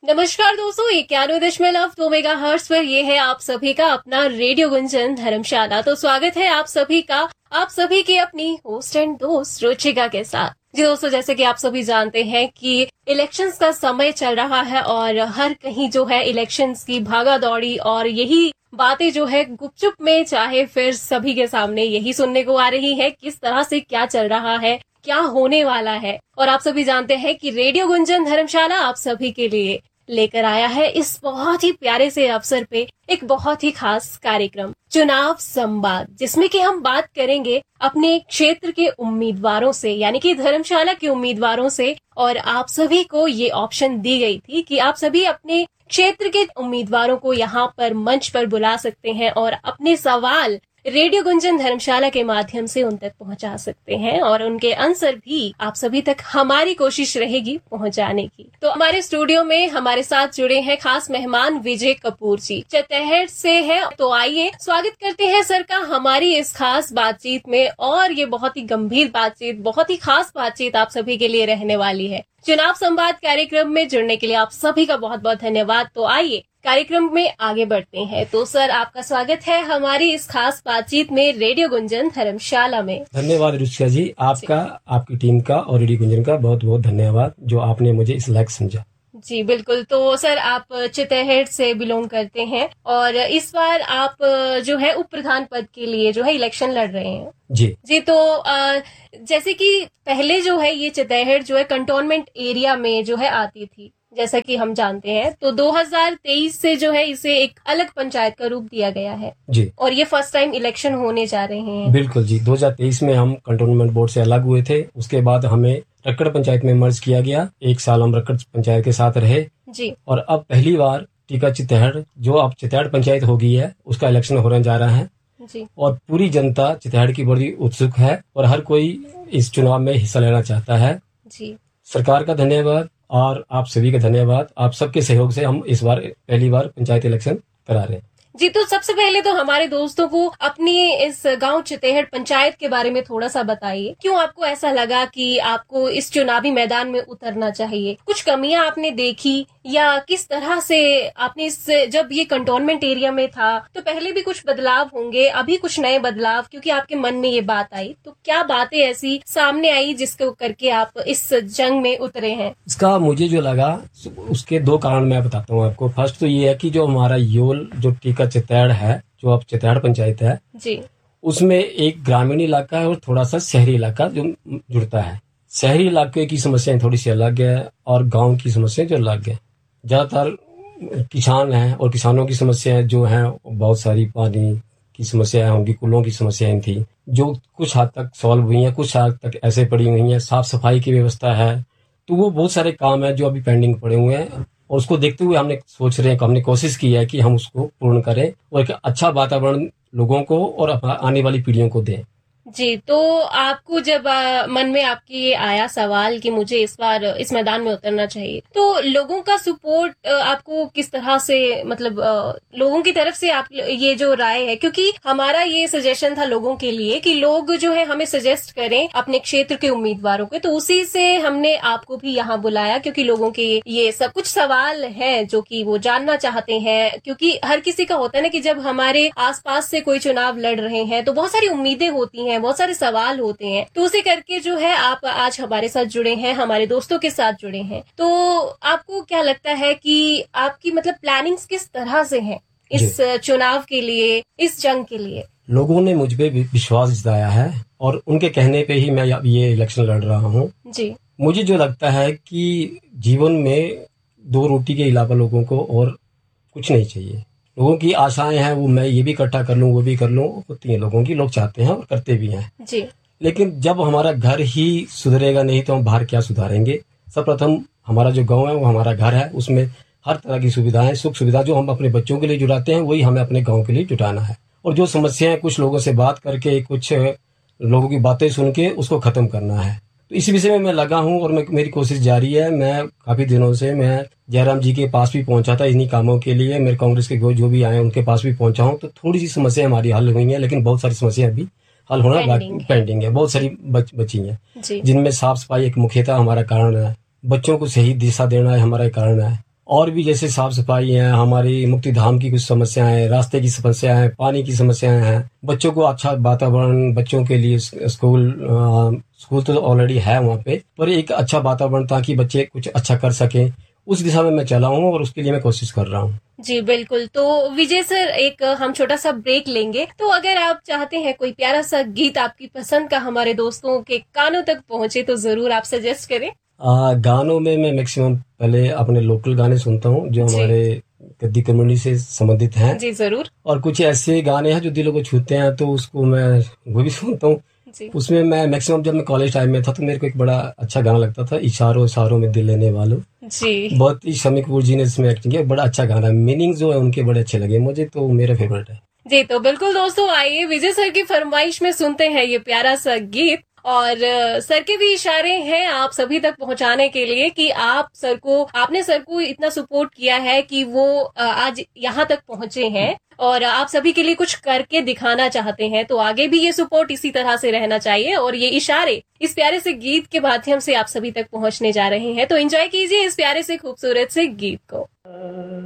नमस्कार दोस्तों, 91.2 मेगाहर्ट्ज पर ये है आप सभी का अपना रेडियो गुंजन धर्मशाला। तो स्वागत है आप सभी का, आप सभी की अपनी होस्ट एंड दोस्त रुचिका के साथ। जी दोस्तों, जैसे कि आप सभी जानते हैं कि इलेक्शंस का समय चल रहा है और हर कहीं जो है इलेक्शंस की भागा दौड़ी और यही बातें जो है गुपचुप में चाहे फिर सभी के सामने यही सुनने को आ रही है, किस तरह से क्या चल रहा है, क्या होने वाला है। और आप सभी जानते हैं कि रेडियो गुंजन धर्मशाला आप सभी के लिए लेकर आया है इस बहुत ही प्यारे से अवसर पे एक बहुत ही खास कार्यक्रम चुनाव संवाद, जिसमें कि हम बात करेंगे अपने क्षेत्र के उम्मीदवारों से, यानी कि धर्मशाला के उम्मीदवारों से। और आप सभी को ये ऑप्शन दी गई थी कि आप सभी अपने क्षेत्र के उम्मीदवारों को यहाँ पर मंच पर बुला सकते हैं और अपने सवाल रेडियो गुंजन धर्मशाला के माध्यम से उन तक पहुंचा सकते हैं और उनके आंसर भी आप सभी तक हमारी कोशिश रहेगी पहुंचाने की। तो हमारे स्टूडियो में हमारे साथ जुड़े हैं खास मेहमान विजय कपूर जी, चतहड़ से है। तो आइए स्वागत करते हैं सर का हमारी इस खास बातचीत में। और ये बहुत ही गंभीर बातचीत, बहुत ही खास बातचीत आप सभी के लिए रहने वाली है। चुनाव संवाद कार्यक्रम में जुड़ने के लिए आप सभी का बहुत बहुत धन्यवाद। तो आइए कार्यक्रम में आगे बढ़ते हैं। तो सर, आपका स्वागत है हमारी इस खास बातचीत में रेडियो गुंजन धर्मशाला में। धन्यवाद रुचिका जी, आपका, आपकी टीम का और रेडियो गुंजन का बहुत बहुत धन्यवाद जो आपने मुझे इस लायक समझा। जी बिल्कुल। तो सर, आप चितहड़ से बिलोंग करते हैं और इस बार आप जो है उप प्रधान पद के लिए जो है इलेक्शन लड़ रहे हैं। जी तो जैसे कि पहले जो है ये चितहड़ जो है कंटोनमेंट एरिया में जो है आती थी, जैसा कि हम जानते हैं। तो 2023 से जो है इसे एक अलग पंचायत का रूप दिया गया है जी, और ये फर्स्ट टाइम इलेक्शन होने जा रहे हैं। बिल्कुल जी, 2023 में हम कंटोनमेंट बोर्ड से अलग हुए थे। उसके बाद हमें रक्कड़ पंचायत में मर्ज किया गया। 1 साल हम रक्कड़ पंचायत के साथ रहे जी। और अब पहली बार टीका चितहड़ जो अब चितहड़ पंचायत हो गई है उसका इलेक्शन होने जा रहा है जी। और पूरी जनता चितहड़ की बड़ी उत्सुक है और हर कोई इस चुनाव में हिस्सा लेना चाहता है जी। सरकार का धन्यवाद और आप सभी का धन्यवाद। आप सबके सहयोग से हम इस बार पहली बार पंचायत इलेक्शन करा रहे हैं। जी, तो सबसे पहले तो हमारे दोस्तों को अपनी इस गांव चितहड़ पंचायत के बारे में थोड़ा सा बताइए। क्यों आपको ऐसा लगा कि आपको इस चुनावी मैदान में उतरना चाहिए? कुछ कमियां आपने देखी या किस तरह से आपने इस, जब ये कंटोनमेंट एरिया में था तो पहले भी कुछ बदलाव होंगे, अभी कुछ नए बदलाव, क्योंकि आपके मन में ये बात आई, तो क्या बातें ऐसी सामने आई जिसको करके आप इस जंग में उतरे हैं? इसका मुझे जो लगा उसके 2 कारण मैं बताता हूँ आपको। फर्स्ट तो ये है कि जो हमारा योल जो टीका चितहड़ है, जो अब चितहड़ पंचायत है जी, उसमें एक ग्रामीण इलाका है और थोड़ा सा शहरी इलाका जो जुड़ता है। शहरी इलाके की समस्याएं थोड़ी सी अलग है और गांव की समस्याएं जो अलग है। ज्यादातर किसान हैं और किसानों की समस्याएं जो हैं बहुत सारी, पानी की समस्याएं होंगी, कुलों की समस्याएं थी जो कुछ हद तक सॉल्व हुई हैं, कुछ हद तक ऐसे पड़ी हुई हैं। साफ सफाई की व्यवस्था है, तो वो बहुत सारे काम है जो अभी पेंडिंग पड़े हुए हैं और उसको देखते हुए हमने सोच रहे हैं, हमने कोशिश की है कि हम उसको पूर्ण करें और एक अच्छा वातावरण लोगों को और आने वाली पीढ़ियों को दें। जी, तो आपको जब मन में आपके ये आया सवाल कि मुझे इस बार इस मैदान में उतरना चाहिए, तो लोगों का सपोर्ट आपको किस तरह से, मतलब लोगों की तरफ से आप ये जो राय है, क्योंकि हमारा ये सजेशन था लोगों के लिए कि लोग जो है हमें सजेस्ट करें अपने क्षेत्र के उम्मीदवारों के, तो उसी से हमने आपको भी यहाँ बुलाया क्योंकि लोगों के ये सब कुछ सवाल है जो कि वो जानना चाहते हैं। क्योंकि हर किसी का होता है ना कि जब हमारे आसपास से कोई चुनाव लड़ रहे हैं तो बहुत सारी उम्मीदें होती हैं, बहुत सारे सवाल होते हैं। तो उसे करके जो है आप आज हमारे साथ जुड़े हैं, हमारे दोस्तों के साथ जुड़े हैं। तो आपको क्या लगता है कि आपकी मतलब प्लानिंग्स किस तरह से हैं इस चुनाव के लिए, इस जंग के लिए? लोगों ने मुझ पे विश्वास जताया है और उनके कहने पे ही मैं ये इलेक्शन लड़ रहा हूँ जी। मुझे जो लगता है कि जीवन में 2 रोटी के अलावा लोगों को और कुछ नहीं चाहिए। लोगों की आशाएं हैं, वो मैं ये भी इकट्ठा कर लूं, वो भी कर लूं, होती है लोगों की, लोग चाहते हैं और करते भी हैं जी। लेकिन जब हमारा घर ही सुधरेगा नहीं तो हम बाहर क्या सुधारेंगे? सर्वप्रथम हमारा जो गांव है वो हमारा घर है, उसमें हर तरह की सुविधाएं, सुख सुविधा जो हम अपने बच्चों के लिए जुटाते हैं वही हमें अपने गाँव के लिए जुटाना है। और जो समस्याएं कुछ लोगों से बात करके, कुछ लोगों की बातें सुन के उसको खत्म करना है। तो इसी विषय में मैं लगा हूं और मेरी कोशिश जारी है। मैं काफी दिनों से मैं जयराम जी के पास भी पहुंचा था इन्हीं कामों के लिए। मेरे कांग्रेस के जो भी आए उनके पास भी पहुंचा हूं, तो थोड़ी सी समस्या हमारी हल हुई है, लेकिन बहुत सारी समस्या अभी हल होना पेंडिंग है। बहुत सारी बची हैं, जिनमें साफ सफाई एक मुख्यतः हमारा कारण है, बच्चों को सही दिशा देना है हमारा कारण है, और भी जैसे साफ सफाई है, हमारी मुक्ति धाम की कुछ समस्याएं हैं, रास्ते की समस्याएं हैं, पानी की समस्याएं हैं, बच्चों को अच्छा वातावरण, बच्चों के लिए स्कूल तो ऑलरेडी है वहाँ पे, पर एक अच्छा वातावरण ताकि बच्चे कुछ अच्छा कर सकें, उस दिशा में मैं चला हूँ और उसके लिए मैं कोशिश कर रहा हूँ। जी बिल्कुल। तो विजय सर, एक हम छोटा सा ब्रेक लेंगे। तो अगर आप चाहते हैं कोई प्यारा सा गीत आपकी पसंद का हमारे दोस्तों के कानों तक पहुंचे तो जरूर आप सजेस्ट करें। गानों में मैं मैक्सिमम पहले अपने लोकल गाने सुनता हूँ जो हमारे गद्दी कम्युनिटी से संबंधित हैं। जी जरूर। और कुछ ऐसे गाने हैं जो दिलों को छूते हैं तो उसको मैं वो भी सुनता हूँ। उसमें मैं मैक्सिमम जब मैं कॉलेज टाइम में था तो मेरे को एक बड़ा अच्छा गाना लगता था, इशारों इशारों में दिल लेने वालों। जी बहुत ही शम्मी कपूर जी ने इसमें एक्टिंग किया, बड़ा अच्छा गाना है, मीनिंग जो है उनके बड़े अच्छे लगे मुझे, तो मेरा फेवरेट है। जी तो बिल्कुल दोस्तों, आइए विजय सर की फरमाइश में सुनते हैं ये प्यारा सा गीत। और सर के भी इशारे हैं आप सभी तक पहुंचाने के लिए कि आपने सर को इतना सपोर्ट किया है कि वो आज यहाँ तक पहुंचे हैं और आप सभी के लिए कुछ करके दिखाना चाहते हैं। तो आगे भी ये सपोर्ट इसी तरह से रहना चाहिए और ये इशारे इस प्यारे से गीत के माध्यम से आप सभी तक पहुंचने जा रहे हैं। तो एंजॉय कीजिए इस प्यारे से खूबसूरत से गीत को।